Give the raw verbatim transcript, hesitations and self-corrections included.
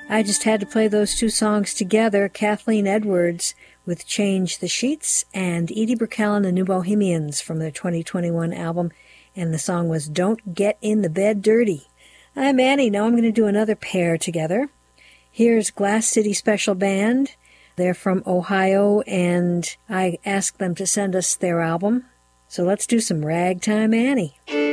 I just had to play those two songs together, Kathleen Edwards with Change the Sheets and Edie Brickell and the New Bohemians from their twenty twenty-one album, and the song was Don't Get in the Bed Dirty. I'm Annie. Now I'm going to do another pair together. Here's Glass City Special Band. They're from Ohio, and I asked them to send us their album. So let's do some Ragtime Annie.